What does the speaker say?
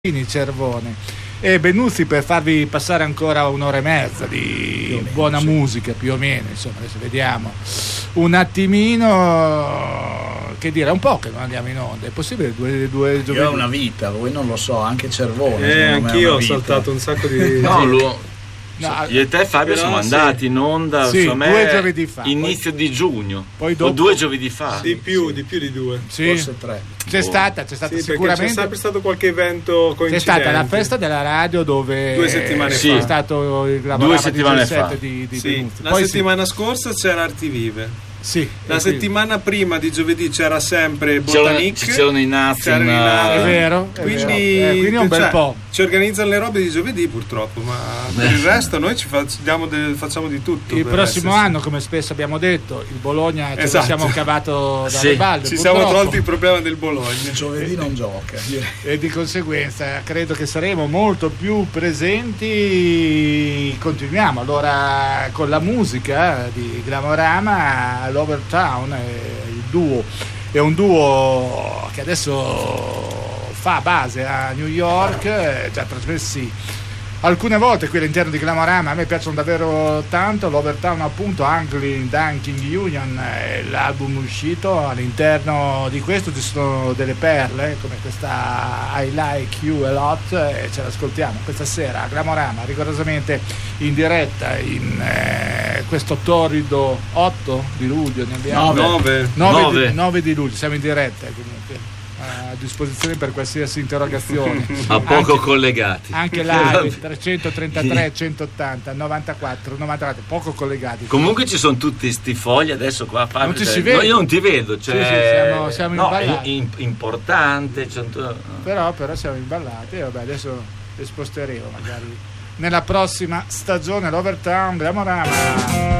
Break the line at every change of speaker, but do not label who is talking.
Cervone e Benuzzi per farvi passare ancora un'ora e mezza di buona musica, più o meno, insomma. Adesso vediamo un attimino, che dire, è un po' che non andiamo in onda, è possibile due giovedì?
Io ho una vita, voi non lo so, anche Cervone.
Anch'io ho saltato un sacco di...
Io e te, Fabio, siamo andati in onda,
sì, 2 giovedì fa,
inizio di giugno,
poi dopo,
o 2 giovedì fa,
di più di 2,
sì.
Forse 3.
C'è stata
sì,
sicuramente,
c'è sempre stato qualche evento coincidente.
C'è stata la festa della radio dove
2 settimane
fa.
è stato il
2 settimane fa.
di
sì.
Benuzzi.
La settimana scorsa c'era Arti Vive.
Sì,
la settimana prima di giovedì c'era sempre Botanique,
c'erano i nazi,
è vero,
quindi
è un bel po'.
Ci organizzano le robe di giovedì purtroppo, ma per il resto noi facciamo di tutto.
Il prossimo anno, come spesso abbiamo detto, il Bologna ce lo siamo cavato dalle balle,
ci siamo tolti il problema del Bologna.
Giovedì non gioca
e di conseguenza credo che saremo molto più presenti. Continuiamo allora con la musica di Glamorama. L'Overtown è un duo che adesso fa base a New York, già trasmessi alcune volte qui all'interno di Glamorama. A me piacciono davvero tanto. L'Overtown, appunto, Angling Dunking Union è l'album uscito. All'interno di questo ci sono delle perle come questa I Like You a Lot, e ce l'ascoltiamo questa sera a Glamorama, rigorosamente in diretta in questo torrido 8 di luglio, ne abbiamo 9 di luglio, siamo in diretta comunque, a disposizione per qualsiasi interrogazione.
A poco collegati.
Anche live 333 180 94 94, poco collegati.
Comunque ci sono tutti sti fogli adesso qua, Fabio.
Non ci si vede.
No, io non ti vedo, cioè
siamo imballati.
Importante,
però siamo imballati e vabbè, adesso le sposteremo magari nella prossima stagione. L'Overtown, Glamorama.